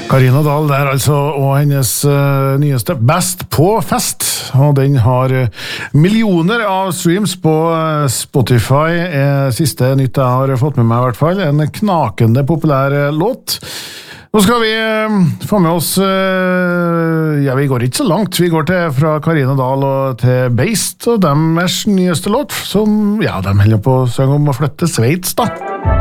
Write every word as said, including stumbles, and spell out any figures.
Karina Dahl der altså, og hennes uh, nyeste Best på fest, og den har uh, millioner av streams på uh, Spotify, er siste nytt jeg har fått med meg i hvert fall, en knakende populær uh, låt. Nå skal vi uh, få med oss, uh, ja vi går ikke så langt, vi går til fra Karina Dahl og til Beist, og deres nyeste låt, som, ja de holder på å synge om å flytte Sveits da.